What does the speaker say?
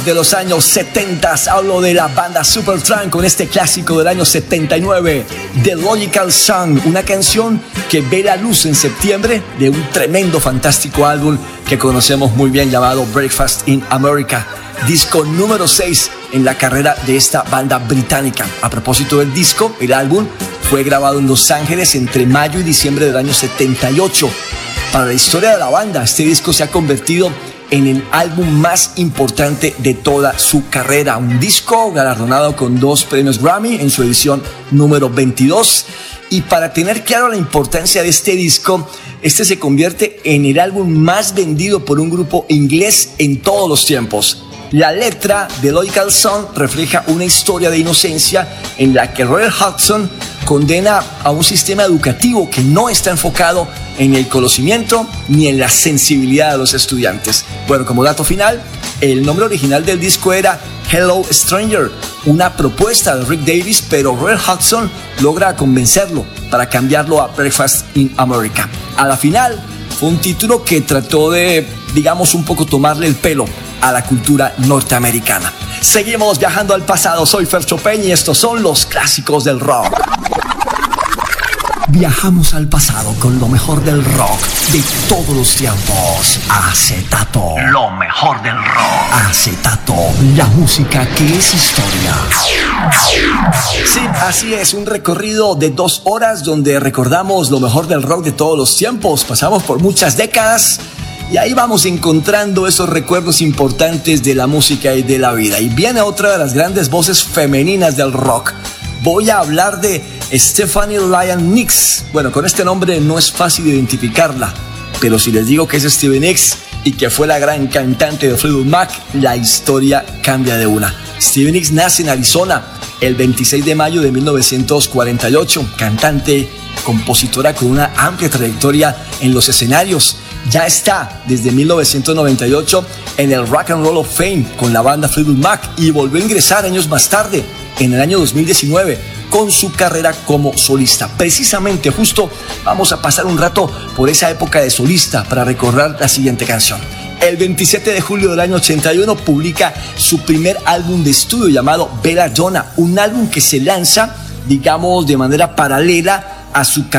De los años 70, hablo de la banda Supertramp con este clásico del año 79, The Logical Song, una canción que ve la luz en septiembre de un tremendo, fantástico álbum que conocemos muy bien llamado Breakfast in America, disco número 6 en la carrera de esta banda británica. A propósito del disco, el álbum fue grabado en Los Ángeles entre mayo y diciembre del año 78. Para la historia de la banda, este disco se ha convertido en el álbum más importante de toda su carrera. Un disco galardonado con 2 premios Grammy en su edición número 22. Y para tener claro la importancia de este disco, este se convierte en el álbum más vendido por un grupo inglés en todos los tiempos. La letra de Logical Song refleja una historia de inocencia en la que Roy Hodgson condena a un sistema educativo que no está enfocado en el conocimiento ni en la sensibilidad de los estudiantes. Bueno, como dato final, el nombre original del disco era Hello Stranger, una propuesta de Rick Davies, pero Roy Hodgson logra convencerlo para cambiarlo a Breakfast in America. A la final, fue un título que trató de, digamos, un poco tomarle el pelo a la cultura norteamericana. Seguimos viajando al pasado. Soy Fercho Peña y estos son los clásicos del rock. Viajamos al pasado con lo mejor del rock de todos los tiempos. Acetato. Lo mejor del rock. Acetato. La música que es historia. Sí, así es. Un recorrido de 2 horas donde recordamos lo mejor del rock de todos los tiempos. Pasamos por muchas décadas y ahí vamos encontrando esos recuerdos importantes de la música y de la vida. Y viene otra de las grandes voces femeninas del rock. Voy a hablar de Stephanie Lyon Nicks. Bueno, con este nombre no es fácil identificarla, pero si les digo que es Stevie Nicks y que fue la gran cantante de Fleetwood Mac, la historia cambia de una. Stevie Nicks nace en Arizona el 26 de mayo de 1948, cantante, compositora con una amplia trayectoria en los escenarios. Ya está desde 1998 en el Rock and Roll of Fame con la banda Fleetwood Mac y volvió a ingresar años más tarde, en el año 2019, con su carrera como solista. Precisamente, justo vamos a pasar un rato por esa época de solista para recordar la siguiente canción. El 27 de julio del año 81 publica su primer álbum de estudio llamado Belladonna, un álbum que se lanza, digamos, de manera paralela a su carrera